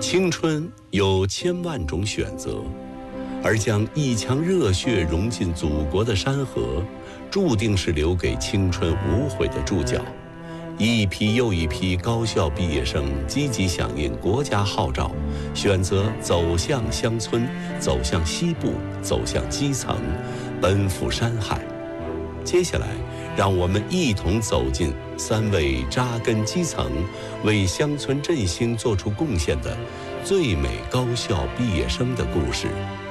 青春有千万种选择，而将一腔热血融进祖国的山河，注定是留给青春无悔的注脚。一批又一批高校毕业生积极响应国家号召，选择走向乡村，走向西部，走向基层，奔赴山海。接下来，让我们一同走进3位扎根基层、为乡村振兴做出贡献的最美高校毕业生的故事。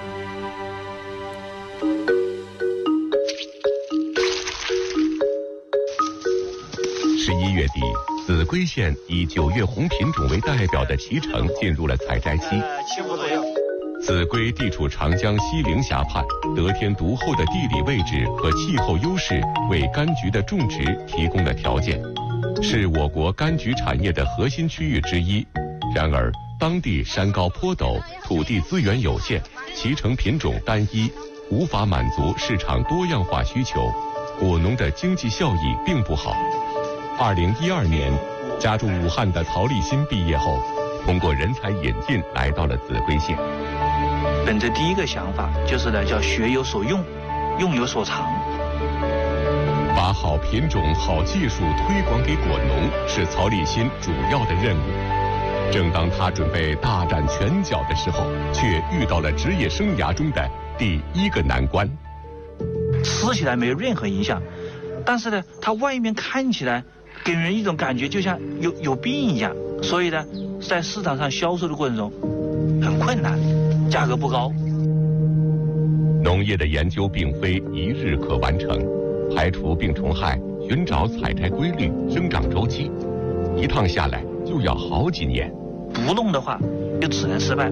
11月底，秭归县以9月红品种为代表的脐橙进入了采摘期。秭归地处长江西陵峡畔，得天独厚的地理位置和气候优势为柑橘的种植提供了条件，是我国柑橘产业的核心区域之一。然而，当地山高坡陡，土地资源有限，脐橙品种单一，无法满足市场多样化需求，果农的经济效益并不好。2012年，家住武汉的曹立新毕业后，通过人才引进来到了秭归县。 本着第一个想法就是呢，叫学有所用，用有所长。 把好品种、好技术推广给果农是曹立新主要的任务。正当他准备大展拳脚的时候，却遇到了职业生涯中的第一个难关。 吃起来没有任何影响，但是呢，它外面看起来给人一种感觉就像有病一样，所以呢，在市场上销售的过程中很困难，价格不高。 农业的研究并非一日可完成，排除病虫害，寻找采摘规律、生长周期，一趟下来就要好几年。 不弄的话，就只能失败。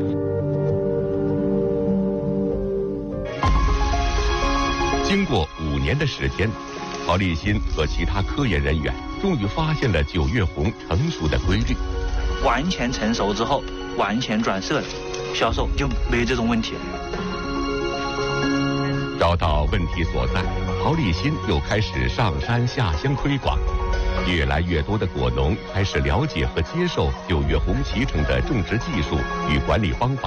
经过5年的时间，曹立新和其他科研人员终于发现了9月红成熟的规律。 完全成熟之后，完全转色了，销售就没这种问题了。 找到问题所在，曹立新又开始上山下乡推广。越来越多的果农开始了解和接受9月红脐橙的种植技术与管理方法。